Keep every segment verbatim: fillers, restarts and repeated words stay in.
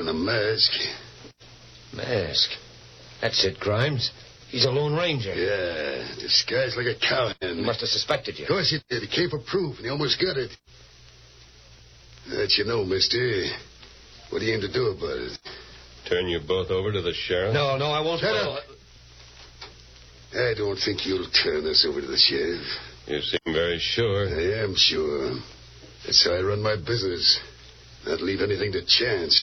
a mask. Mask? That's it, Grimes. He's a Lone Ranger. Yeah, disguised like a cowhand. He must have suspected you. Of course he did. He came for proof, and he almost got it. That you know, mister. What do you aim to do about it? Turn you both over to the sheriff? No, no, I won't. Shut up. I don't think you'll turn us over to the sheriff. You seem very sure. I am sure. That's how I run my business. Not leave anything to chance.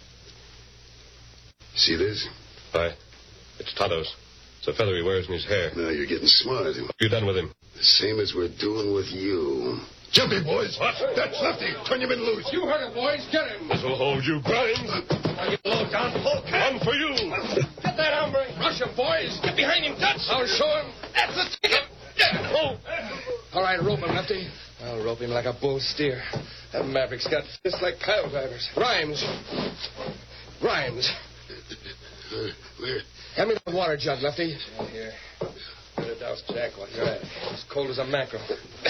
See this? Aye. It's Tonto's. It's a feather he wears in his hair. Now you're getting smart. What have you done with him? The same as we're doing with you. Jump in, boys. What? That's Lefty. Turn your men loose. You heard it, boys. Get him. This will hold you, Grimes. Are you low down, Polk? One for you. Get that hombre. Rush him, boys. Get behind him, Dutch. I'll show him. That's the ticket. Oh. All right, rope him, Lefty. I'll rope him like a bull steer. That Maverick's got fists like pile drivers. Grimes. Grimes. Uh, where? Hand me the water jug, Lefty. Yeah, here. Better douse Jack while you're at it. It's cold as a mackerel.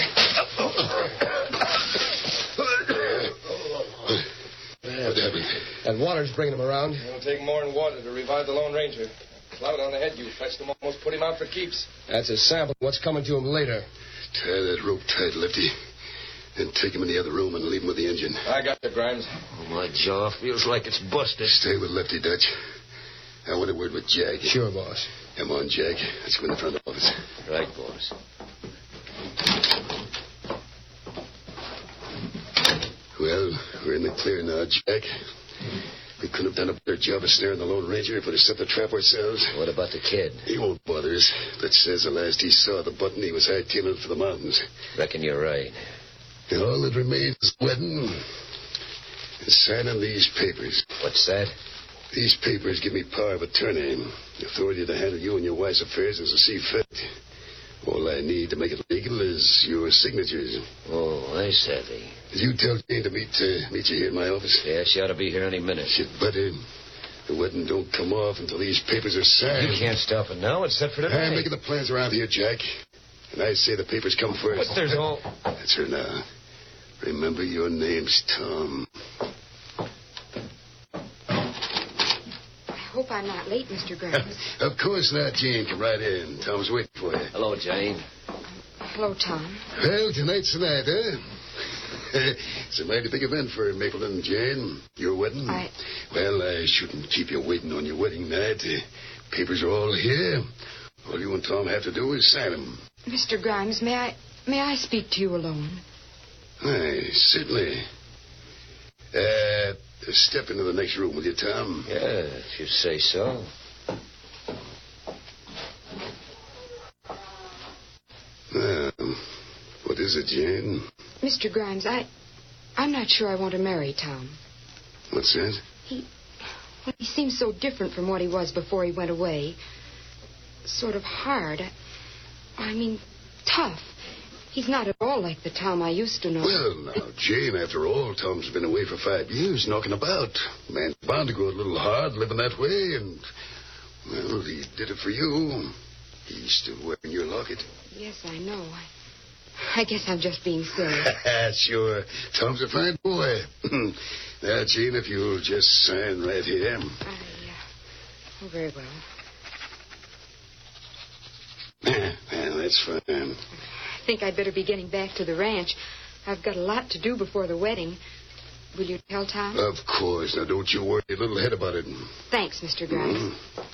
What happened? That water's bringing him around. It'll take more than water to revive the Lone Ranger. Cloud on the head you fetched him almost put him out for keeps. That's a sample of what's coming to him later. Tie that rope tight, Lefty. Then take him in the other room and leave him with the engine. I got you, Grimes. Oh, my jaw feels like it's busted. Stay with Lefty, Dutch. I want a word with Jack. Sure, boss. Come on, Jack. Let's go in the front office. Right, boss. Well, we're in the clear now, Jack. We couldn't have done a better job of snaring the Lone Ranger if we'd have set the trap ourselves. What about the kid? He won't bother us. But says the last he saw the button, he was hightailing it for the mountains. Reckon you're right. And all that remains is wedding and signing these papers. What's that? These papers give me power of attorney, authority to handle you and your wife's affairs as I see fit. All I need to make it legal is your signatures. Oh, I savvy. Did you tell Jane to meet uh, meet you here in my office? Yeah, she ought to be here any minute. Shit, buddy. The wedding don't come off until these papers are signed. You can't stop it now. It's set for tonight. I'm making the plans around here, Jack. And I say the papers come first. But there's all... That's her now. Remember, your name's Tom. I hope I'm not late, Mister Grimes. Of course not, Jane. Come right in. Tom's waiting for you. Hello, Jane. Hello, Tom. Well, tonight's the night, huh? It's a mighty big event for Mapleton, Jane. Your wedding. I... Well, I shouldn't keep you waiting on your wedding night. Uh, papers are all here. All you and Tom have to do is sign them. Mister Grimes, may I may I speak to you alone? Aye, certainly. Uh, step into the next room with you, Tom. Yeah, if you say so. Uh, what is it, Jane? Mister Grimes, I... I'm not sure I want to marry Tom. What's that? He... Well, he seems so different from what he was before he went away. Sort of hard. I, I mean, tough. He's not at all like the Tom I used to know. Well, now, Jane, after all, Tom's been away for five years, knocking about. Man's bound to go a little hard living that way, and, well, he did it for you. He's still wearing your locket. Yes, I know. I, I guess I'm just being silly. Sure. Tom's a fine boy. Now, Jane, if you'll just sign right here. I, uh, oh, very well. Well, that's fine. I think I'd better be getting back to the ranch. I've got a lot to do before the wedding. Will you tell Tom? Of course. Now, don't you worry your little head about it. Thanks, Mister Grimes. Mm-hmm.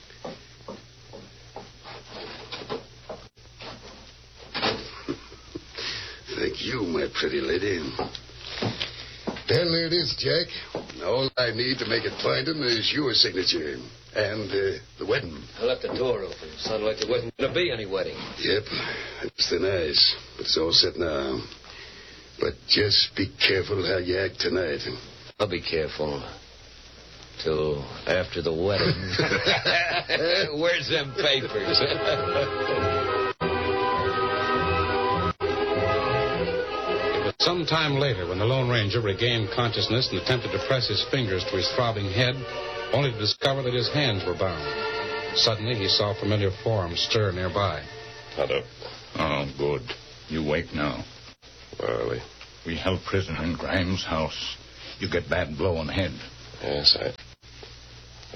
Thank you, my pretty lady. Well, there it is, Jack. All I need to make it binding is your signature. And uh, the wedding. I left the door open. Sounded like there wasn't going to be any wedding. Yep. It's thin ice. But it's all set now. But just be careful how you act tonight. I'll be careful. Till after the wedding. Where's them papers? It was some time later when the Lone Ranger regained consciousness and attempted to press his fingers to his throbbing head, only to discover that his hands were bound. Suddenly, he saw a familiar form stir nearby. Tonto. Oh, good. You wake now. Where are we? We held prisoner in Grimes' house. You get bad blow on the head. Yes, I...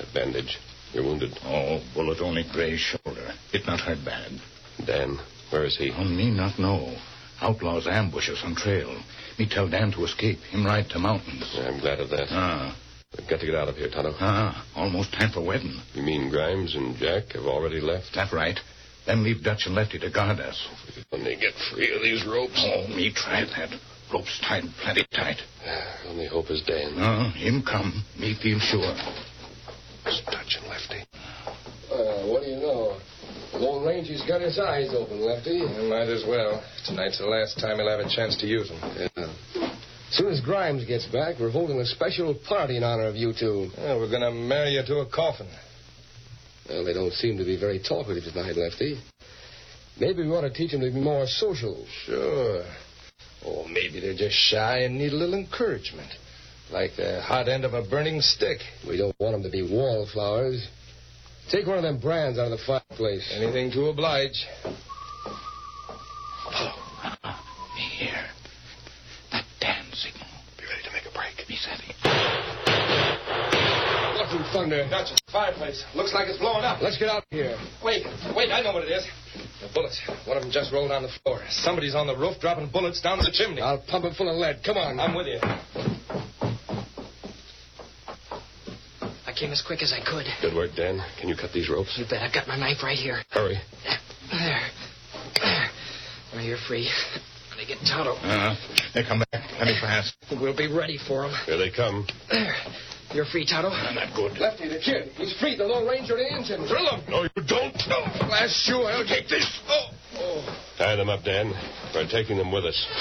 That bandage. You're wounded. Oh, bullet only grazed shoulder. It not hurt bad. Dan, where is he? On me not know. Outlaws ambush us on trail. Me tell Dan to escape. Him ride to mountains. Yeah, I'm glad of that. Ah. We've got to get out of here, Tonto. Ah, almost time for wedding. You mean Grimes and Jack have already left? That's right. Then leave Dutch and Lefty to guard us. When they get free of these ropes. Oh, me try that. Ropes tied plenty tight. Only hope is Dan. Ah, him come. Me feel sure. It's Dutch and Lefty. Uh, what do you know? The Lone Ranger's got his eyes open, Lefty. You might as well. Tonight's the last time he'll have a chance to use them. Yeah. As soon as Grimes gets back, we're holding a special party in honor of you two. Yeah, we're going to marry you to a coffin. Well, they don't seem to be very talkative tonight, Lefty. Maybe we ought to teach them to be more social. Sure. Or maybe they're just shy and need a little encouragement. Like the hot end of a burning stick. We don't want them to be wallflowers. Take one of them brands out of the fireplace. Anything to oblige. Oh, me here. That Dan signal. Be ready to make a break. Me savvy. What in thunder? Dutch, it's the fireplace. Looks like it's blowing up. Let's get out of here. Wait, wait, I know what it is. The bullets. One of them just rolled on the floor. Somebody's on the roof dropping bullets down the chimney. I'll pump it full of lead. Come on. I'm with you. I came as quick as I could. Good work, Dan. Can you cut these ropes? You bet. I've got my knife right here. Hurry. There. There. Now you're free. When they get Tonto. Uh-huh. They come back. Let me pass. We'll be ready for them. Here they come. There. You're free, Tonto. I'm not good. Lefty, the kid. He's free. The Lone Ranger and the engine. Drill him. No, you don't. No. Last shoe. I'll take this. Oh. oh. Tie them up, Dan. We're taking them with us.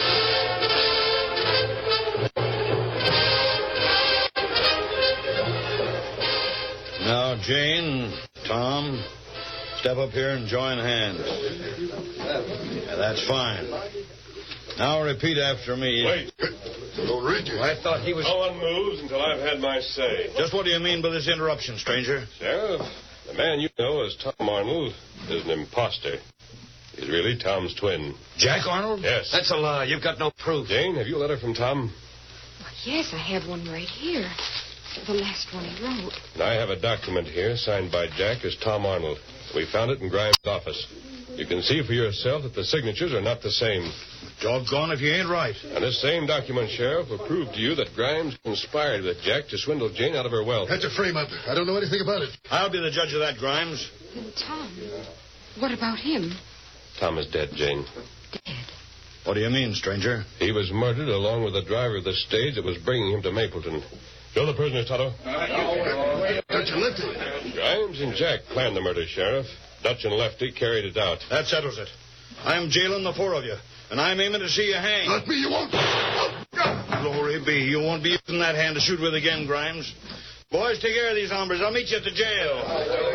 Now, Jane, Tom, step up here and join hands. Yeah, that's fine. Now repeat after me. Wait. Lone Ranger. I thought he was... No one moves until I've had my say. Just what do you mean by this interruption, stranger? Sheriff, the man you know as Tom Arnold is an imposter. He's really Tom's twin. Jack Arnold? Yes. That's a lie. You've got no proof. Jane, have you a letter from Tom? Well, yes, I have one right here. The last one he wrote. And I have a document here signed by Jack as Tom Arnold. We found it in Grimes' office. You can see for yourself that the signatures are not the same. Doggone if you ain't right. And this same document, Sheriff, will prove to you that Grimes conspired with Jack to swindle Jane out of her wealth. That's a frame-up. I don't know anything about it. I'll be the judge of that, Grimes. Then Tom. What about him? Tom is dead, Jane. Dead. What do you mean, stranger? He was murdered along with the driver of the stage that was bringing him to Mapleton. Show the prisoners, Tonto. Dutch and Lefty. Grimes and Jack planned the murder, Sheriff. Dutch and Lefty carried it out. That settles it. I'm jailing the four of you, and I'm aiming to see you hang. Not me, you won't. Glory be. You won't be using that hand to shoot with again, Grimes. Boys, take care of these hombres. I'll meet you at the jail.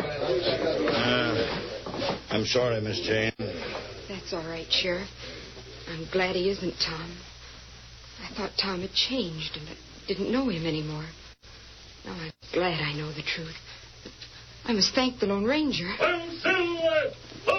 Uh, I'm sorry, Miss Jane. That's all right, Sheriff. I'm glad he isn't Tom. I thought Tom had changed and I didn't know him anymore. Now I'm glad I know the truth. I must thank the Lone Ranger. I'm silver!